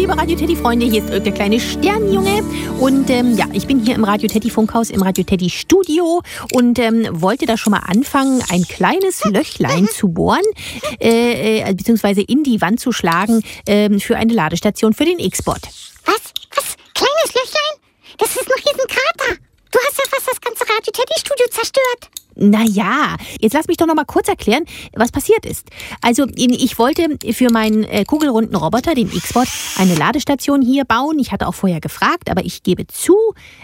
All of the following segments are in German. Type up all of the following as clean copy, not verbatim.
liebe Radio Teddy-Freunde, hier ist der kleine Sternjunge und ich bin hier im Radio Teddy-Funkhaus, im Radio Teddy-Studio und wollte da schon mal anfangen, ein kleines Löchlein zu bohren, beziehungsweise in die Wand zu schlagen für eine Ladestation für den X-Bot. Was? Kleines Löchlein? Das ist ein Riesenkrater. Du hast ja fast das ganze Radio Teddy-Studio zerstört. Naja, jetzt lass mich doch noch mal kurz erklären, was passiert ist. Also, ich wollte für meinen kugelrunden Roboter, den X-Bot, eine Ladestation hier bauen. Ich hatte auch vorher gefragt, aber ich gebe zu,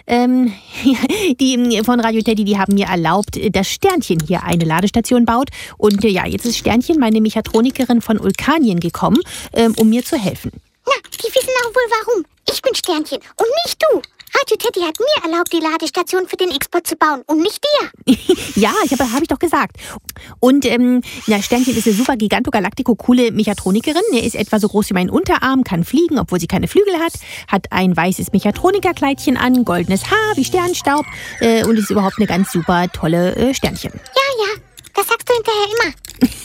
die von Radio Teddy, die haben mir erlaubt, dass Sternchen hier eine Ladestation baut. Und jetzt ist Sternchen, meine Mechatronikerin von Ulkanien, gekommen, um mir zu helfen. Na, die wissen auch wohl warum. Ich bin Sternchen und nicht du. Radio Teddy hat mir erlaubt, die Ladestation für den X-Bot zu bauen und nicht dir. Ja, hab ich doch gesagt. Und Sternchen ist eine super gigantogalactico-coole Mechatronikerin. Er ist etwa so groß wie mein Unterarm, kann fliegen, obwohl sie keine Flügel hat ein weißes Mechatronikerkleidchen an, goldenes Haar wie Sternstaub und ist überhaupt eine ganz super tolle Sternchen. Ja, das sagst du hinterher immer.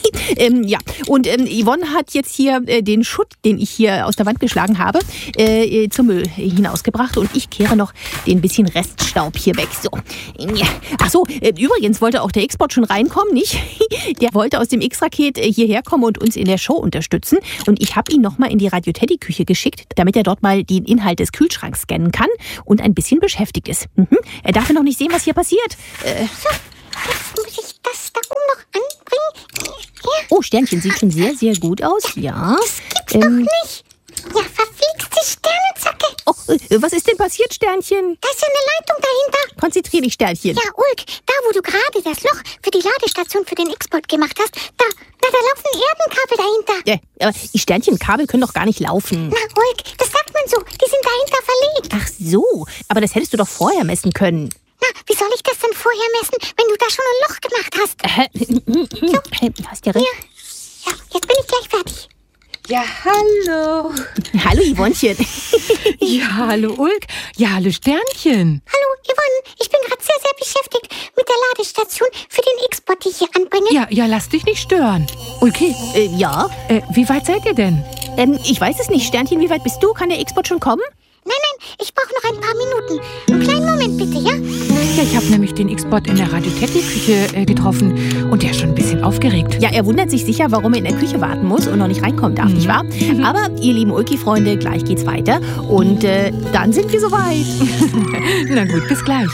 Und Yvonne hat jetzt hier den Schutt, den ich hier aus der Wand geschlagen habe, zum Müll hinausgebracht und ich kehre noch den bisschen Reststaub hier weg. So. Ach so, übrigens wollte auch der X-Bot schon reinkommen, nicht? Der wollte aus dem X-Raket hierher kommen und uns in der Show unterstützen und ich habe ihn nochmal in die Radio-Teddy-Küche geschickt, damit er dort mal den Inhalt des Kühlschranks scannen kann und ein bisschen beschäftigt ist. Er darf ja noch nicht sehen, was hier passiert. Jetzt muss ich das da oben noch anbringen. Ja. Oh, Sternchen sieht schon sehr, sehr gut aus. Ja. Das gibt's doch nicht. Ja, verflixte Sternenzacke. Oh, was ist denn passiert, Sternchen? Da ist ja eine Leitung dahinter. Konzentrier dich, Sternchen. Ja, Ulk, da wo du gerade das Loch für die Ladestation für den X-Bot gemacht hast, da laufen Erdenkabel dahinter. Ja, aber die Sternchenkabel können doch gar nicht laufen. Na, Ulk, das sagt man so. Die sind dahinter verlegt. Ach so, aber das hättest du doch vorher messen können. Na, wie soll ich das denn vorher messen, wenn du da schon ein Loch gemacht hast? So. Hast ja recht. Ja, jetzt bin ich gleich fertig. Ja, hallo. Hallo, Yvonnchen. Ja, hallo, Ulk. Ja, hallo, Sternchen. Hallo, Yvonne. Ich bin gerade sehr, sehr beschäftigt mit der Ladestation für den X-Bot, die ich hier anbringe. Ja, lass dich nicht stören. Okay. Ja? Wie weit seid ihr denn? Ich weiß es nicht. Sternchen, wie weit bist du? Kann der X-Bot schon kommen? Nein, ich brauche noch ein paar Minuten. Einen kleinen Moment bitte, ja? Ja, ich habe nämlich den X-Bot in der Radio-Teddy-Küche getroffen und der ist schon ein bisschen aufgeregt. Ja, er wundert sich sicher, warum er in der Küche warten muss und noch nicht reinkommen darf, nicht wahr? Aber ihr lieben Ulki-Freunde, gleich geht's weiter und dann sind wir soweit. Na gut, bis gleich.